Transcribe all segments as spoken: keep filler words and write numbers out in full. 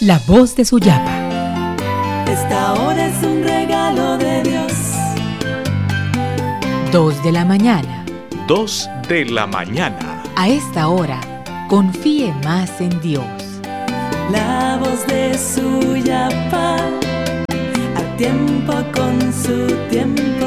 La voz de Suyapa. Esta hora es un regalo de Dios. Dos de la mañana. Dos de la mañana. A esta hora, confíe más en Dios. La voz de Suyapa, a tiempo con su tiempo.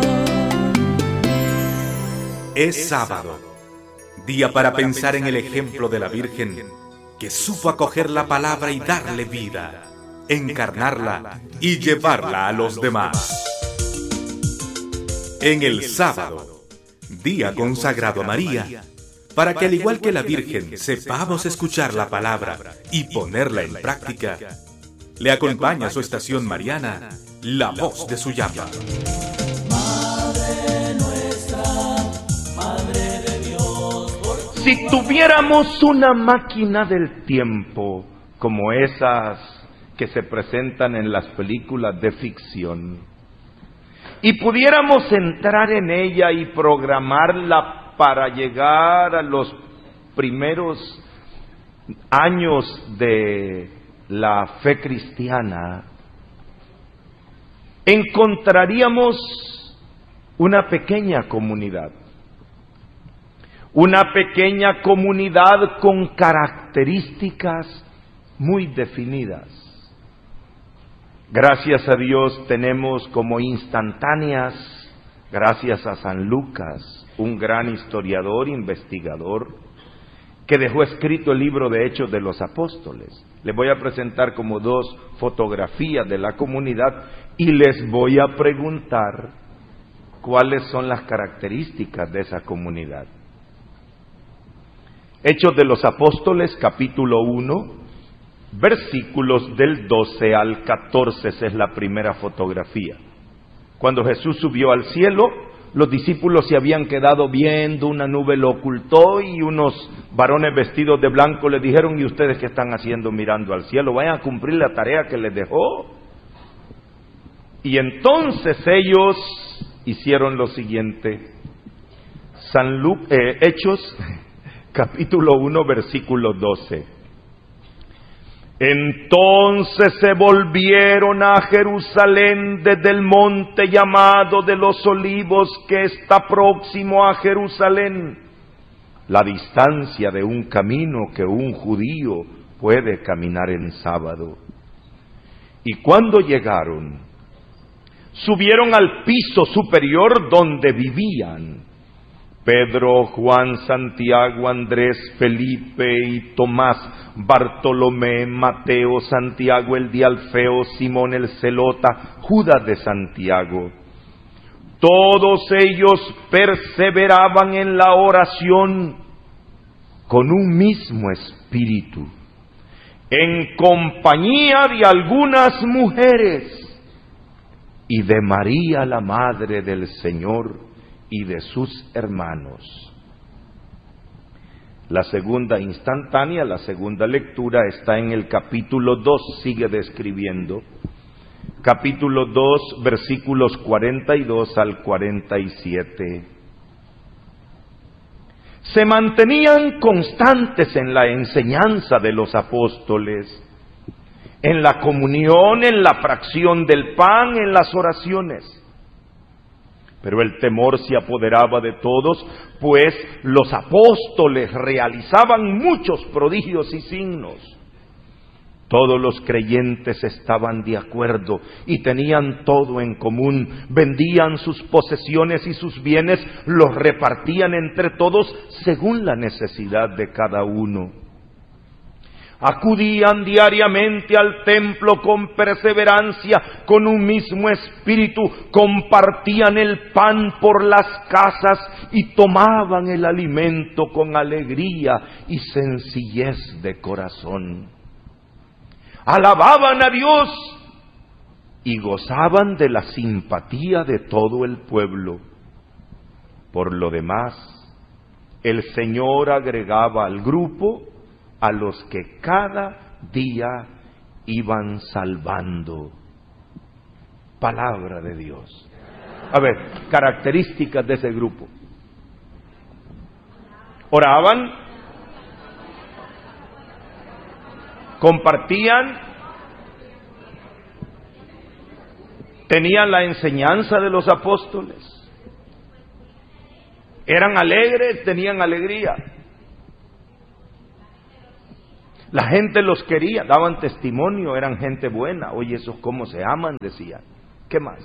Es sábado, día para pensar en el ejemplo de la Virgen, que supo acoger la palabra y darle vida, encarnarla y llevarla a los demás. En el sábado, día consagrado a María, para que al igual que la Virgen sepamos escuchar la palabra y ponerla en práctica, le acompaña a su estación mariana, la voz de Suyapa. Madre nuestra, Madre de Dios. Por... Si tuviéramos una máquina del tiempo, como esas que se presentan en las películas de ficción, y pudiéramos entrar en ella y programarla para llegar a los primeros años de la fe cristiana, encontraríamos una pequeña comunidad, una pequeña comunidad con características muy definidas. Gracias a Dios tenemos como instantáneas, gracias a San Lucas, un gran historiador, investigador, que dejó escrito el libro de Hechos de los Apóstoles. Les voy a presentar como dos fotografías de la comunidad y les voy a preguntar cuáles son las características de esa comunidad. Hechos de los Apóstoles, capítulo uno, versículos del doce al catorce, esa es la primera fotografía. Cuando Jesús subió al cielo, los discípulos se habían quedado viendo, una nube lo ocultó y unos varones vestidos de blanco le dijeron: ¿y ustedes qué están haciendo mirando al cielo? Vayan a cumplir la tarea que les dejó. Y entonces ellos hicieron lo siguiente. San Lu- eh, Hechos, capítulo uno, versículo doce. Entonces se volvieron a Jerusalén desde el monte llamado de los Olivos, que está próximo a Jerusalén, la distancia de un camino que un judío puede caminar en sábado. Y cuando llegaron, subieron al piso superior donde vivían Pedro, Juan, Santiago, Andrés, Felipe y Tomás, Bartolomé, Mateo, Santiago el de Alfeo, Simón el Zelota, Judas de Santiago. Todos ellos perseveraban en la oración con un mismo espíritu, en compañía de algunas mujeres y de María, la Madre del Señor, y de sus hermanos. La segunda instantánea, la segunda lectura está en el capítulo dos, sigue describiendo. Capítulo dos, versículos cuarenta y dos al cuarenta y siete. Se mantenían constantes en la enseñanza de los apóstoles, en la comunión, en la fracción del pan, en las oraciones. Pero el temor se apoderaba de todos, pues los apóstoles realizaban muchos prodigios y signos. Todos los creyentes estaban de acuerdo y tenían todo en común. Vendían sus posesiones y sus bienes, los repartían entre todos según la necesidad de cada uno. Acudían diariamente al templo con perseverancia, con un mismo espíritu, compartían el pan por las casas y tomaban el alimento con alegría y sencillez de corazón. Alababan a Dios y gozaban de la simpatía de todo el pueblo. Por lo demás, el Señor agregaba al grupo a los que cada día iban salvando. Palabra de Dios. A ver, características de ese grupo. Oraban, compartían, tenían la enseñanza de los apóstoles, eran alegres, tenían alegría. La gente los quería, daban testimonio, eran gente buena. Oye, esos cómo se aman, decían. ¿Qué más?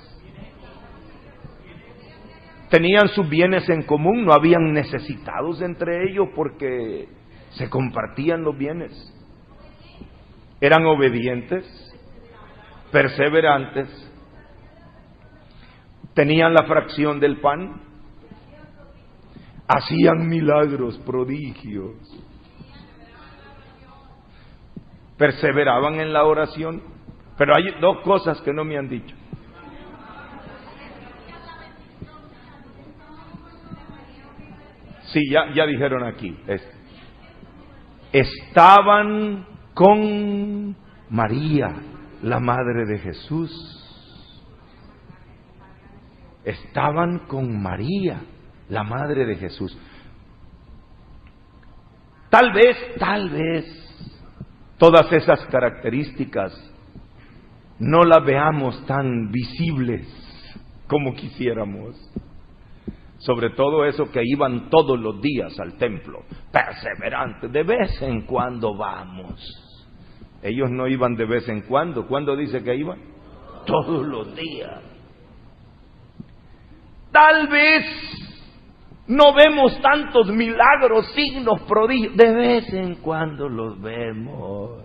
Tenían sus bienes en común, no habían necesitados entre ellos porque se compartían los bienes. Eran obedientes, perseverantes, tenían la fracción del pan, hacían milagros, prodigios, perseveraban en la oración. Pero hay dos cosas que no me han dicho. Sí, ya, ya dijeron aquí. Estaban con María, la madre de Jesús. Estaban con María, la madre de Jesús. Tal vez, tal vez, todas esas características no las veamos tan visibles como quisiéramos. Sobre todo eso que iban todos los días al templo, perseverantes, de vez en cuando vamos. Ellos no iban de vez en cuando. ¿Cuándo dice que iban? Todos los días. Tal vez no vemos tantos milagros, signos, prodigios, de vez en cuando los vemos.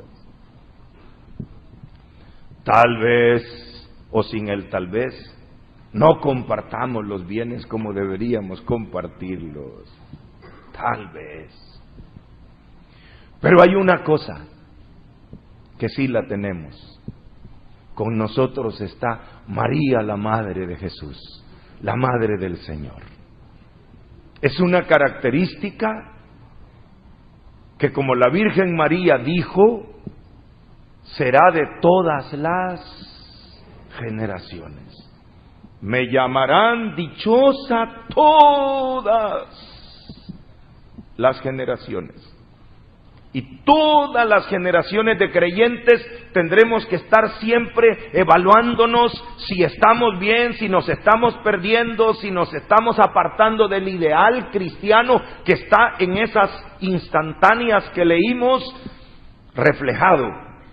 Tal vez, o sin el tal vez, no compartamos los bienes como deberíamos compartirlos. Tal vez. Pero hay una cosa que sí la tenemos. Con nosotros está María, la madre de Jesús, la madre del Señor. Es una característica que, como la Virgen María dijo, será de todas las generaciones. Me llamarán dichosa todas las generaciones. Y todas las generaciones de creyentes tendremos que estar siempre evaluándonos si estamos bien, si nos estamos perdiendo, si nos estamos apartando del ideal cristiano que está en esas instantáneas que leímos reflejado.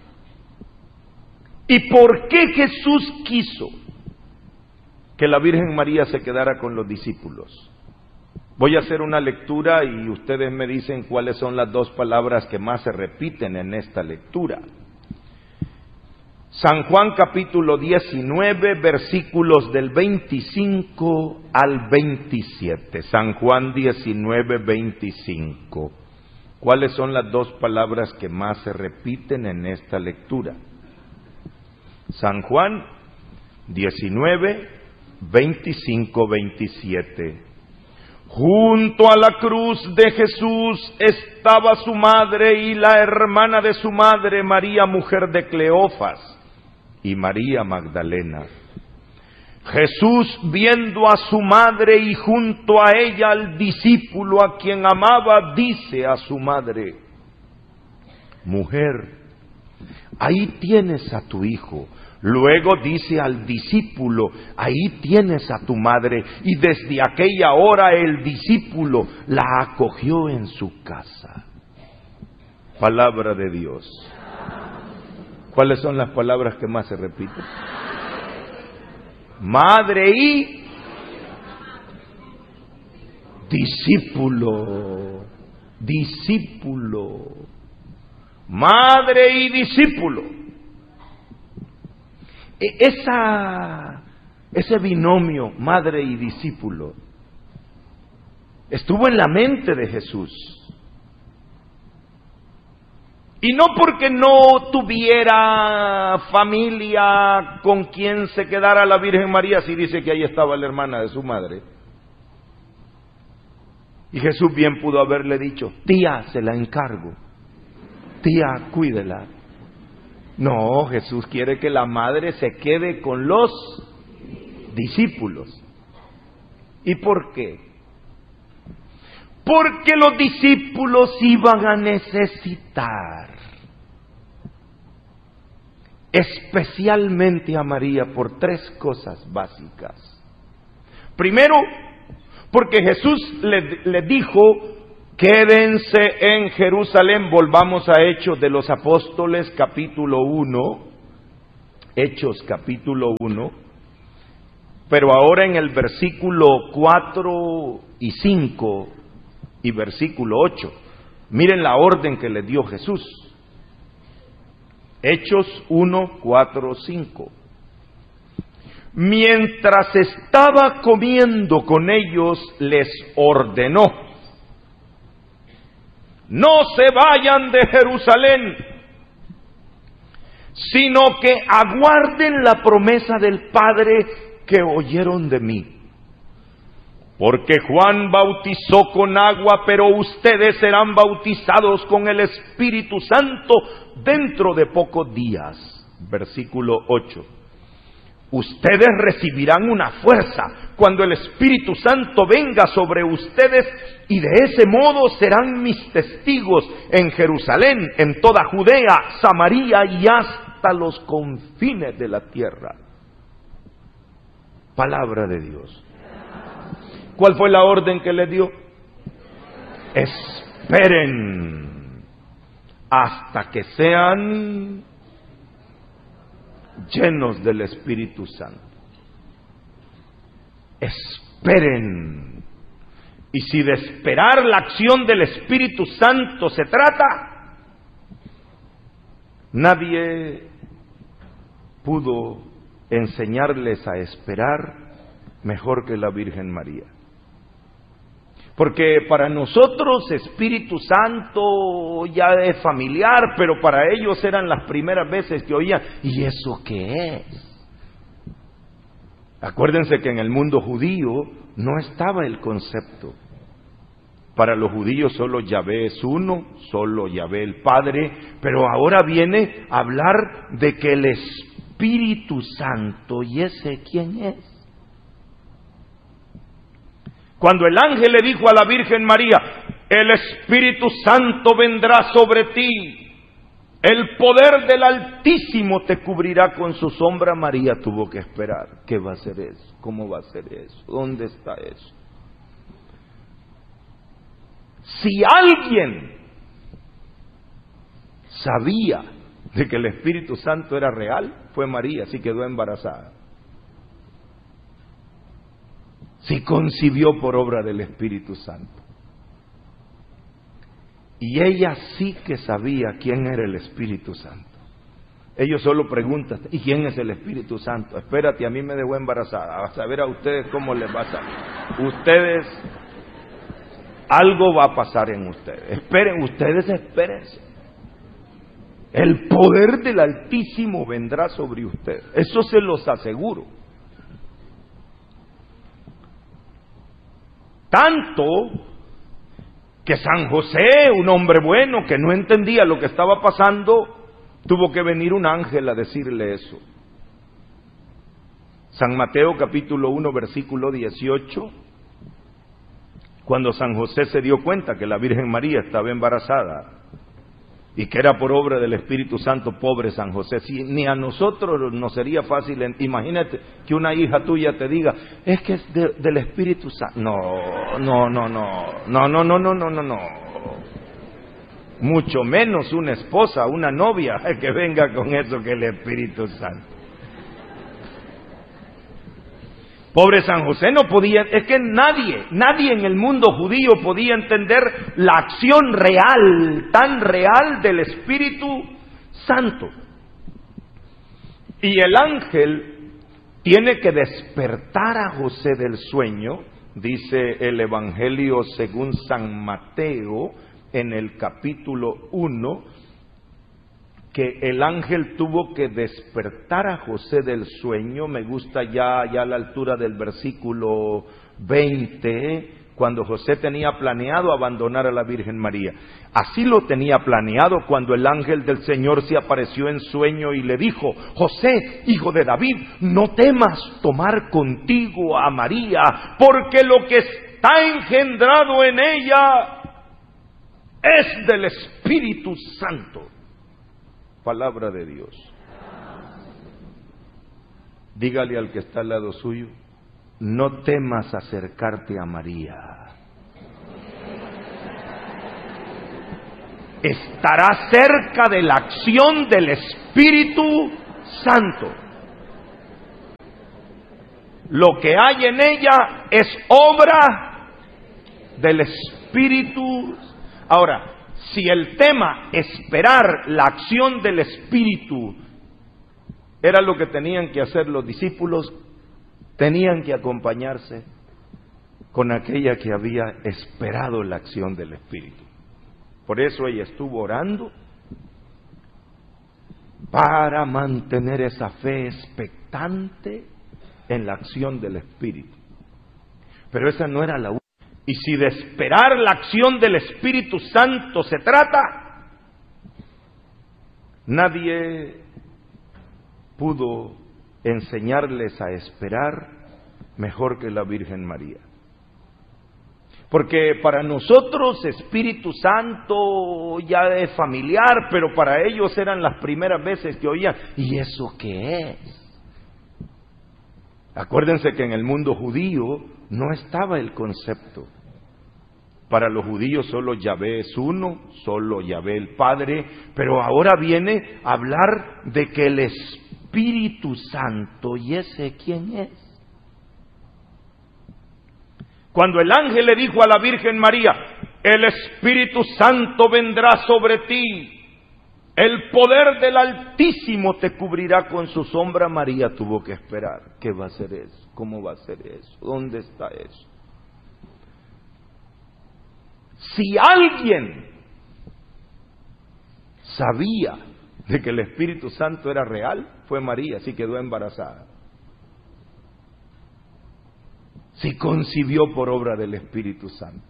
¿Y por qué Jesús quiso que la Virgen María se quedara con los discípulos? Voy a hacer una lectura y ustedes me dicen cuáles son las dos palabras que más se repiten en esta lectura. San Juan capítulo diecinueve, versículos del veinticinco al veintisiete. San Juan diecinueve, veinticinco. ¿Cuáles son las dos palabras que más se repiten en esta lectura? San Juan diecinueve, veinticinco, veintisiete. Junto a la cruz de Jesús estaba su madre y la hermana de su madre, María, mujer de Cleofas, y María Magdalena. Jesús, viendo a su madre y junto a ella al discípulo a quien amaba, dice a su madre: mujer, ahí tienes a tu hijo. Luego dice al discípulo: ahí tienes a tu madre. Y desde aquella hora el discípulo la acogió en su casa. Palabra de Dios. ¿Cuáles son las palabras que más se repiten? Madre y discípulo. Discípulo. Madre y discípulo. Esa, ese binomio, madre y discípulo, estuvo en la mente de Jesús. Y no porque no tuviera familia con quien se quedara la Virgen María, si dice que ahí estaba la hermana de su madre. Y Jesús bien pudo haberle dicho: tía, se la encargo, tía, cuídela. No, Jesús quiere que la madre se quede con los discípulos. ¿Y por qué? Porque los discípulos iban a necesitar especialmente a María por tres cosas básicas. Primero, porque Jesús le, le dijo, quédense en Jerusalén. Volvamos a Hechos de los Apóstoles, capítulo uno. Hechos, capítulo uno. Pero ahora en el versículo cuatro y cinco y versículo ocho. Miren la orden que le dio Jesús. Hechos uno, cuatro, cinco. Mientras estaba comiendo con ellos, les ordenó: no se vayan de Jerusalén, sino que aguarden la promesa del Padre que oyeron de mí. Porque Juan bautizó con agua, pero ustedes serán bautizados con el Espíritu Santo dentro de pocos días. Versículo ocho. Ustedes recibirán una fuerza cuando el Espíritu Santo venga sobre ustedes, y de ese modo serán mis testigos en Jerusalén, en toda Judea, Samaria y hasta los confines de la tierra. Palabra de Dios. ¿Cuál fue la orden que le dio? Esperen hasta que sean llenos del Espíritu Santo. Esperen. Y si de esperar la acción del Espíritu Santo se trata, nadie pudo enseñarles a esperar mejor que la Virgen María. Porque para nosotros Espíritu Santo ya es familiar, pero para ellos eran las primeras veces que oían. ¿Y eso qué es? Acuérdense que en el mundo judío no estaba el concepto. Para los judíos solo Yahvé es uno, solo Yahvé el Padre, pero ahora viene a hablar de que el Espíritu Santo, ¿y ese quién es? Cuando el ángel le dijo a la Virgen María: el Espíritu Santo vendrá sobre ti, el poder del Altísimo te cubrirá con su sombra, María tuvo que esperar. ¿Qué va a ser eso? ¿Cómo va a ser eso? ¿Dónde está eso? Si alguien sabía de que el Espíritu Santo era real, fue María, así quedó embarazada. Si concibió por obra del Espíritu Santo. Y ella sí que sabía quién era el Espíritu Santo. Ellos solo preguntan: ¿y quién es el Espíritu Santo? Espérate, a mí me dejó embarazada. A saber a ustedes cómo les va a salir. Ustedes, algo va a pasar en ustedes. Esperen, ustedes espérense. El poder del Altísimo vendrá sobre ustedes. Eso se los aseguro. Tanto que San José, un hombre bueno que no entendía lo que estaba pasando, tuvo que venir un ángel a decirle eso. San Mateo capítulo uno versículo dieciocho, cuando San José se dio cuenta que la Virgen María estaba embarazada y que era por obra del Espíritu Santo, pobre San José, si ni a nosotros nos sería fácil. Imagínate que una hija tuya te diga: es que es de, del Espíritu Santo. No, no, no, no, no, no, no, no, no, no, no. Mucho menos una esposa, una novia que venga con eso, que el Espíritu Santo. Pobre San José no podía, es que nadie, nadie en el mundo judío podía entender la acción real, tan real del Espíritu Santo. Y el ángel tiene que despertar a José del sueño, dice el Evangelio según San Mateo en el capítulo uno, que el ángel tuvo que despertar a José del sueño. Me gusta ya, ya a la altura del versículo veinte, cuando José tenía planeado abandonar a la Virgen María. Así lo tenía planeado cuando el ángel del Señor se apareció en sueño y le dijo: José, hijo de David, no temas tomar contigo a María, porque lo que está engendrado en ella es del Espíritu Santo. Palabra de Dios. Dígale al que está al lado suyo, no temas acercarte a María. Estará cerca de la acción del Espíritu Santo. Lo que hay en ella es obra del Espíritu. Ahora, si el tema esperar la acción del Espíritu era lo que tenían que hacer los discípulos, tenían que acompañarse con aquella que había esperado la acción del Espíritu. Por eso ella estuvo orando para mantener esa fe expectante en la acción del Espíritu. Pero esa no era la única. Y si de esperar la acción del Espíritu Santo se trata, nadie pudo enseñarles a esperar mejor que la Virgen María. Porque para nosotros Espíritu Santo ya es familiar, pero para ellos eran las primeras veces que oían, ¿y eso qué es? Acuérdense que en el mundo judío no estaba el concepto. Para los judíos solo Yahvé es uno, solo Yahvé el Padre, pero ahora viene a hablar de que el Espíritu Santo, ¿y ese quién es? Cuando el ángel le dijo a la Virgen María, el Espíritu Santo vendrá sobre ti, el poder del Altísimo te cubrirá con su sombra, María tuvo que esperar. ¿Qué va a ser eso? ¿Cómo va a ser eso? ¿Dónde está eso? Si alguien sabía de que el Espíritu Santo era real, fue María, así quedó embarazada. Si concibió por obra del Espíritu Santo.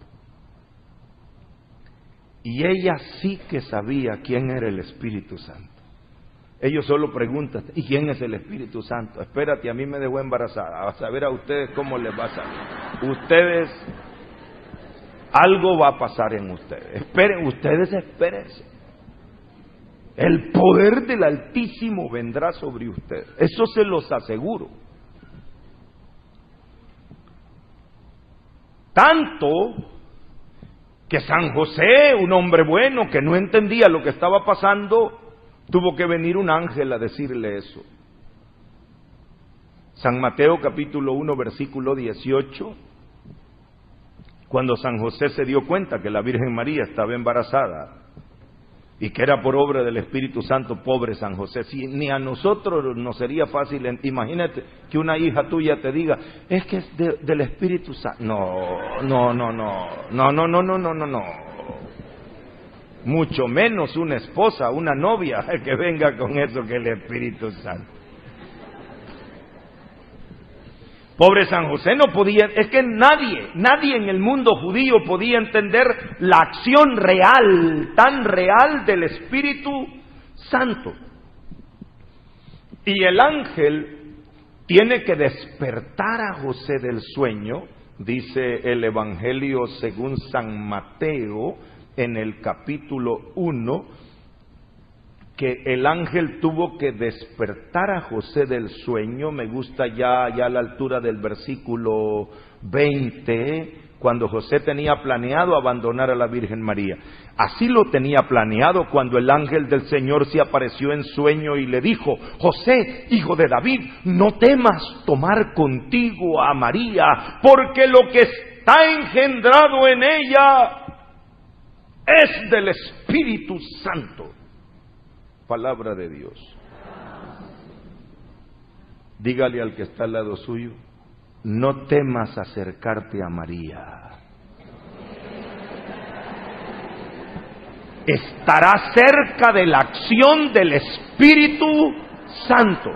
Y ella sí que sabía quién era el Espíritu Santo. Ellos solo preguntan, ¿y quién es el Espíritu Santo? Espérate, a mí me dejó embarazada. A saber a ustedes cómo les va a salir. Ustedes, algo va a pasar en ustedes. Esperen, ustedes espérense. El poder del Altísimo vendrá sobre ustedes. Eso se los aseguro. Tanto que San José, un hombre bueno que no entendía lo que estaba pasando, tuvo que venir un ángel a decirle eso. San Mateo capítulo uno versículo dieciocho, cuando San José se dio cuenta que la Virgen María estaba embarazada y que era por obra del Espíritu Santo, pobre San José, si ni a nosotros nos sería fácil, imagínate que una hija tuya te diga, es que es de, del Espíritu Santo. No, no, no, no, no, no, no, no, no, no, no. Mucho menos una esposa, una novia que venga con eso que el Espíritu Santo. Pobre San José no podía, es que nadie, nadie en el mundo judío podía entender la acción real, tan real del Espíritu Santo. Y el ángel tiene que despertar a José del sueño, dice el Evangelio según San Mateo en el capítulo uno, que el ángel tuvo que despertar a José del sueño. Me gusta ya, ya a la altura del versículo veinte, cuando José tenía planeado abandonar a la Virgen María. Así lo tenía planeado cuando el ángel del Señor se apareció en sueño y le dijo, José, hijo de David, no temas tomar contigo a María, porque lo que está engendrado en ella es del Espíritu Santo. Palabra de Dios. Dígale al que está al lado suyo, no temas acercarte a María. Estará cerca de la acción del Espíritu Santo.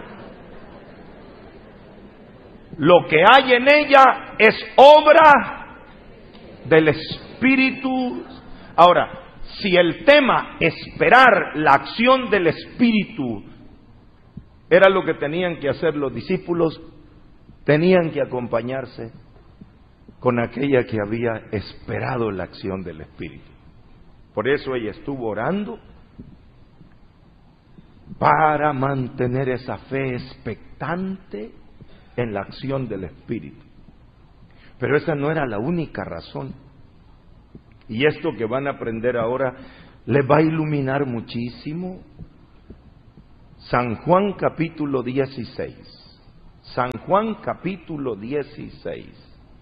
Lo que hay en ella es obra del Espíritu. Ahora, si el tema esperar la acción del Espíritu era lo que tenían que hacer los discípulos, tenían que acompañarse con aquella que había esperado la acción del Espíritu. Por eso ella estuvo orando para mantener esa fe expectante en la acción del Espíritu. Pero esa no era la única razón. Y esto que van a aprender ahora les va a iluminar muchísimo. San Juan capítulo dieciséis. San Juan capítulo dieciséis.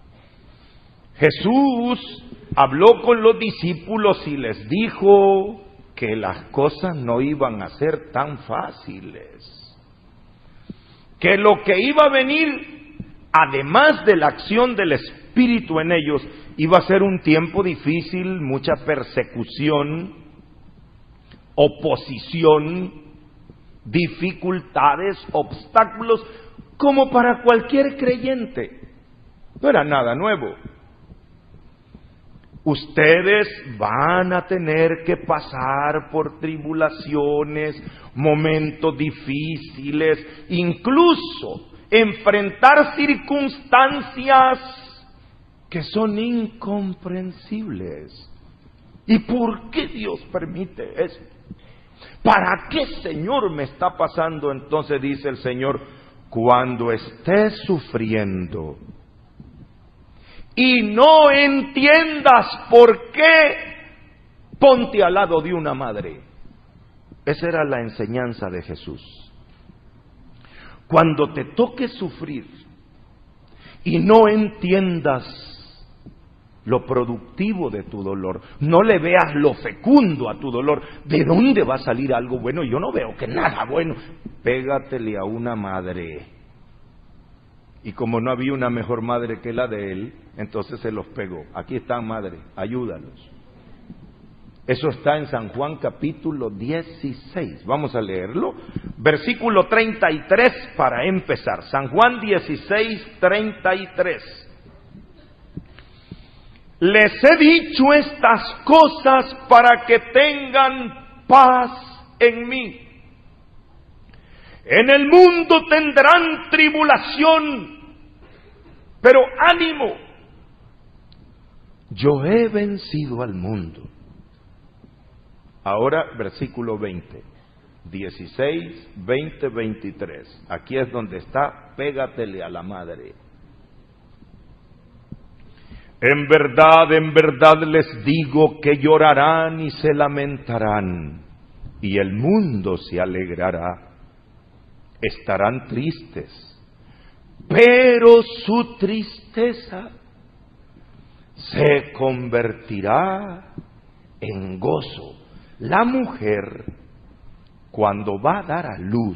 Jesús habló con los discípulos y les dijo que las cosas no iban a ser tan fáciles. Que lo que iba a venir, además de la acción del Espíritu en ellos, iba a ser un tiempo difícil, mucha persecución, oposición, dificultades, obstáculos, como para cualquier creyente. No era nada nuevo. Ustedes van a tener que pasar por tribulaciones, momentos difíciles, incluso enfrentar circunstancias que son incomprensibles. ¿Y por qué Dios permite eso? ¿Para qué, Señor, me está pasando? Entonces dice el Señor, cuando estés sufriendo y no entiendas por qué, ponte al lado de una madre. Esa era la enseñanza de Jesús. Cuando te toque sufrir y no entiendas lo productivo de tu dolor, no le veas lo fecundo a tu dolor, ¿de dónde va a salir algo bueno? Yo no veo que nada bueno. Pégatele a una madre. Y como no había una mejor madre que la de él, entonces se los pegó. Aquí están, madre, ayúdalos. Eso está en San Juan capítulo dieciséis. Vamos a leerlo. Versículo treinta y tres para empezar. San Juan dieciséis, treinta y tres. Les he dicho estas cosas para que tengan paz en mí. En el mundo tendrán tribulación, pero ánimo, yo he vencido al mundo. Ahora versículo veinte, dieciséis, veinte, veintitrés. Aquí es donde está, pégatele a la madre. En verdad, en verdad les digo que llorarán y se lamentarán, y el mundo se alegrará. Estarán tristes, pero su tristeza se convertirá en gozo. La mujer, cuando va a dar a luz,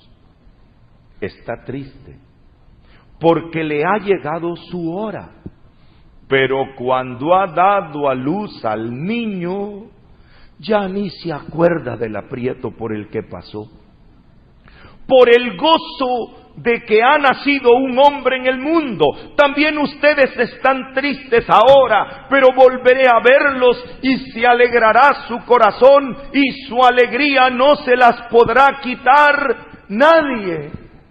está triste, porque le ha llegado su hora. Pero cuando ha dado a luz al niño, ya ni se acuerda del aprieto por el que pasó. Por el gozo de que ha nacido un hombre en el mundo. También ustedes están tristes ahora, pero volveré a verlos y se alegrará su corazón y su alegría no se las podrá quitar nadie.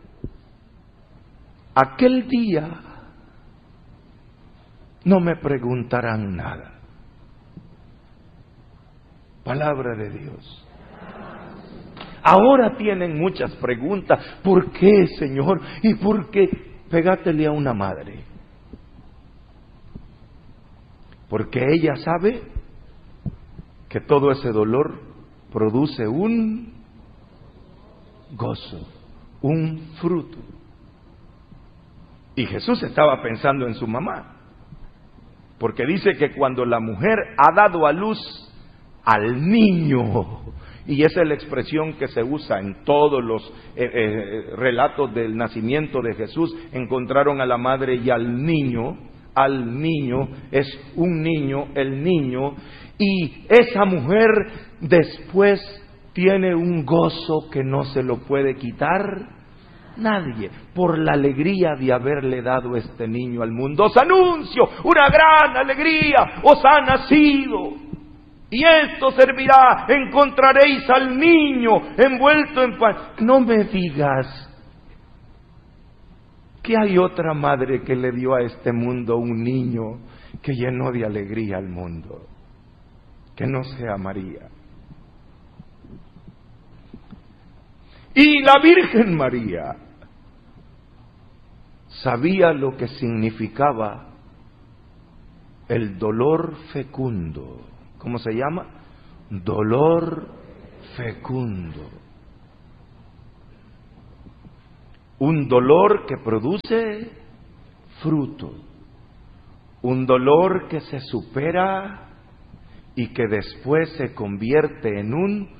Aquel día no me preguntarán nada. Palabra de Dios. Ahora tienen muchas preguntas. ¿Por qué, Señor? ¿Y por qué? Pégátele a una madre. Porque ella sabe que todo ese dolor produce un gozo, un fruto. Y Jesús estaba pensando en su mamá. Porque dice que cuando la mujer ha dado a luz al niño, y esa es la expresión que se usa en todos los eh, eh, relatos del nacimiento de Jesús, encontraron a la madre y al niño, al niño, es un niño, el niño, y esa mujer después tiene un gozo que no se lo puede quitar nadie, por la alegría de haberle dado este niño al mundo. Os anuncio una gran alegría, os ha nacido. Y esto servirá, encontraréis al niño envuelto en pan. No me digas que hay otra madre que le dio a este mundo un niño que llenó de alegría al mundo, que no sea María. Y la Virgen María sabía lo que significaba el dolor fecundo. ¿Cómo se llama? Dolor fecundo. Un dolor que produce fruto. Un dolor que se supera y que después se convierte en un